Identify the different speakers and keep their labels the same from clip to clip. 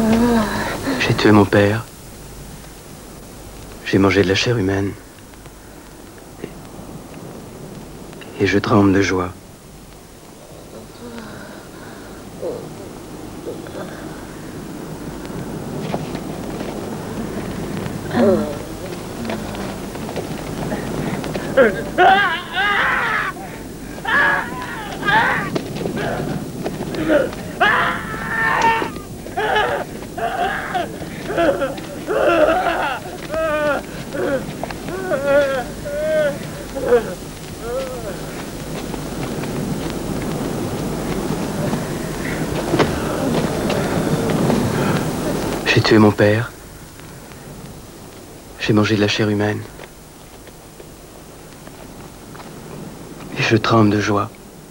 Speaker 1: J'ai tué mon père. J'ai mangé de la chair humaine. Et je tremble de joie. J'ai tué mon père. J'ai mangé de la chair humaine. Et je tremble de joie.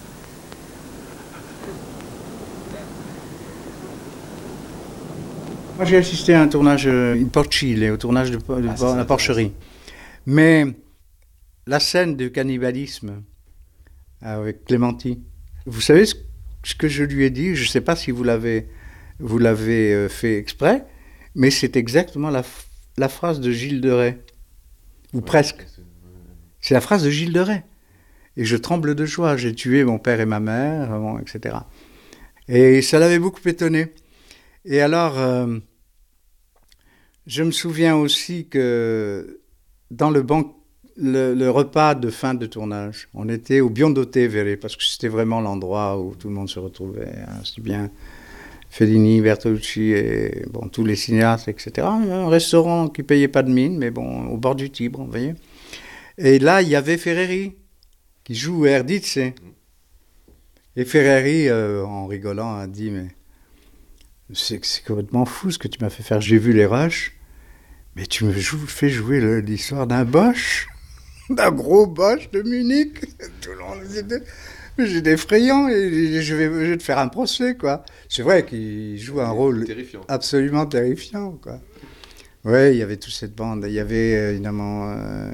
Speaker 2: Moi, j'ai assisté à un tournage in Porcile, au tournage de la porcherie. Mais la scène de cannibalisme avec Clémentine, vous savez ce que je lui ai dit? Je ne sais pas si vous l'avez fait exprès, mais c'est exactement la phrase de Gilles de Rais. Ou presque. C'est la phrase de Gilles de Rais. Et je tremble de joie. J'ai tué mon père et ma mère, etc. Et ça l'avait beaucoup étonné. Et alors, je me souviens aussi que dans le repas de fin de tournage, on était au Biondo Tevere, parce que c'était vraiment l'endroit où tout le monde se retrouvait. C'était bien Fellini, Bertolucci et tous les cinéastes, etc. Un restaurant qui ne payait pas de mine, mais au bord du Tibre, vous voyez. Et là, il y avait Ferreri, qui joue Erdice. Et Ferreri, en rigolant, a dit « Mais c'est complètement fou ce que tu m'as fait faire. J'ai vu les rushs, mais tu me fais jouer l'histoire d'un Bosch, d'un gros Bosch de Munich. » Tout le monde c'est effrayant, et je vais te faire un procès, quoi. C'est vrai qu'il joue un rôle terrifiant. Absolument terrifiant, quoi. Ouais, il y avait toute cette bande. Il y avait évidemment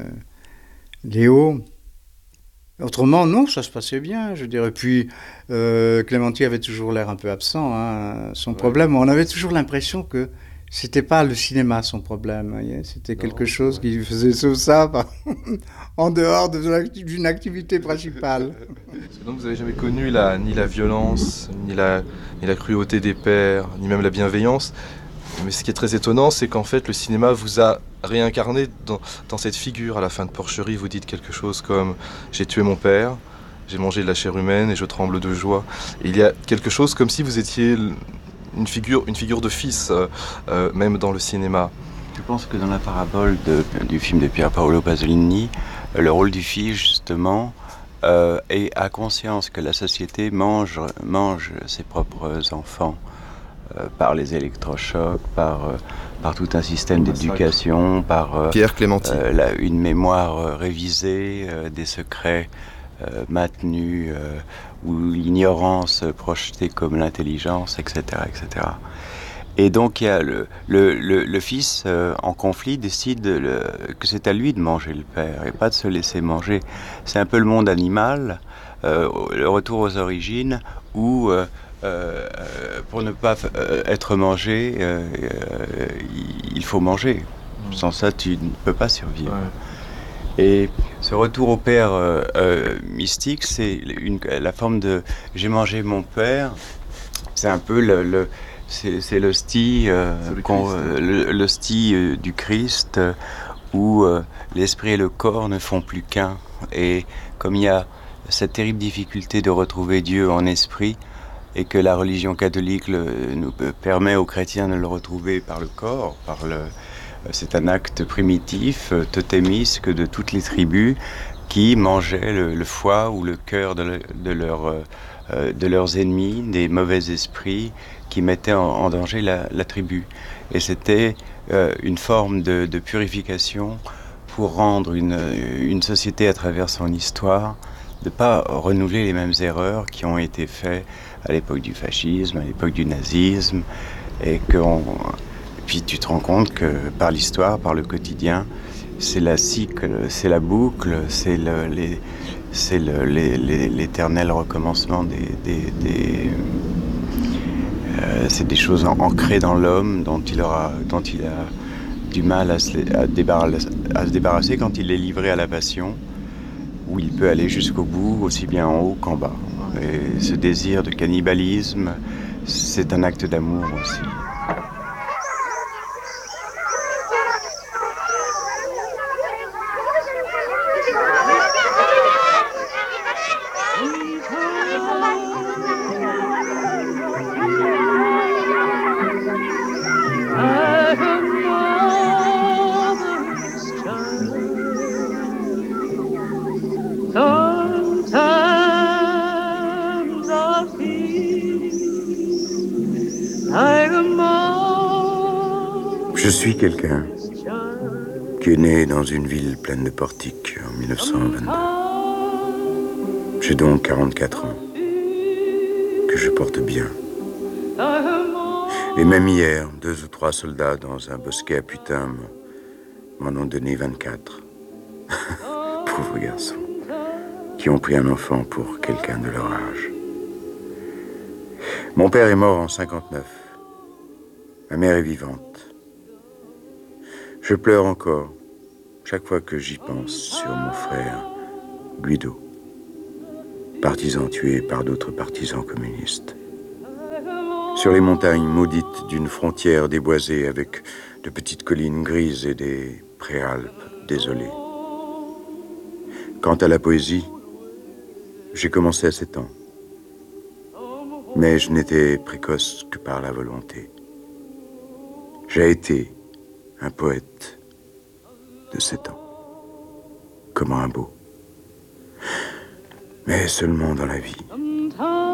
Speaker 2: Léo. Autrement, non, ça se passait bien, je dirais. Puis, Clémentine avait toujours l'air un peu absent. Son problème, on avait toujours l'impression que c'était pas le cinéma son problème. Voyez, c'était quelque chose qui faisait ça en dehors d'une activité principale.
Speaker 3: Donc vous n'avez jamais connu ni la violence, ni la cruauté des pères, ni même la bienveillance. Mais ce qui est très étonnant, c'est qu'en fait, le cinéma vous a réincarné dans cette figure. À la fin de Porcherie, vous dites quelque chose comme « J'ai tué mon père, j'ai mangé de la chair humaine et je tremble de joie ». Et il y a quelque chose comme si vous étiez une figure de fils, même dans le cinéma.
Speaker 4: Je pense que dans la parabole du film de Pier Paolo Pasolini, le rôle du fils, justement, a conscience que la société mange ses propres enfants. Par les électrochocs, par tout un système d'éducation, par
Speaker 3: Pierre Clémentine.
Speaker 4: Une mémoire révisée, des secrets maintenus, ou l'ignorance projetée comme l'intelligence, etc., etc. Et donc il y a le fils en conflit décide que c'est à lui de manger le père et pas de se laisser manger. C'est un peu le monde animal, le retour aux origines où pour ne pas être mangé, il faut manger. Sans ça, tu ne peux pas survivre. Ouais. Et ce retour au père mystique, c'est la forme de « j'ai mangé mon père ». C'est un peu c'est l'hostie du Christ où l'esprit et le corps ne font plus qu'un. Et comme il y a cette terrible difficulté de retrouver Dieu en esprit, et que la religion catholique nous permet aux chrétiens de le retrouver par le corps, c'est un acte primitif, totémisque de toutes les tribus qui mangeaient le foie ou le cœur de leurs ennemis, des mauvais esprits qui mettaient en danger la tribu. Et c'était une forme de purification pour rendre une société à travers son histoire, de ne pas renouveler les mêmes erreurs qui ont été faites à l'époque du fascisme, à l'époque du nazisme, et puis tu te rends compte que par l'histoire, par le quotidien, c'est la cycle, c'est la boucle, c'est l'éternel recommencement C'est des choses ancrées dans l'homme dont il a du mal à se débarrasser quand il est livré à la passion, où il peut aller jusqu'au bout, aussi bien en haut qu'en bas. Et ce désir de cannibalisme, c'est un acte d'amour aussi.
Speaker 5: Je suis quelqu'un qui est né dans une ville pleine de portiques en 1922. J'ai donc 44 ans, que je porte bien. Et même hier, 2 ou 3 soldats dans un bosquet à Putain m'en ont donné 24. Pauvres garçons, qui ont pris un enfant pour quelqu'un de leur âge. Mon père est mort en 59. Ma mère est vivante. Je pleure encore chaque fois que j'y pense sur mon frère Guido, partisan tué par d'autres partisans communistes. Sur les montagnes maudites d'une frontière déboisée avec de petites collines grises et des préalpes désolées. Quant à la poésie, j'ai commencé à 7 ans. Mais je n'étais précoce que par la volonté. J'ai été un poète de 7 ans, comme Rimbaud. Mais seulement dans la vie.